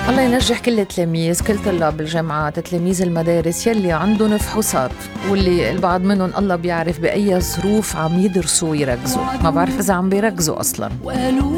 الله ينجح كل التلاميذ، كل طلاب الجامعات، تلاميذ المدارس يلي عندهم فحوصات، واللي البعض منهم الله بيعرف بأي ظروف عم يدرسوا ويركزوا، ما بعرف إذا عم بيركزوا أصلاً.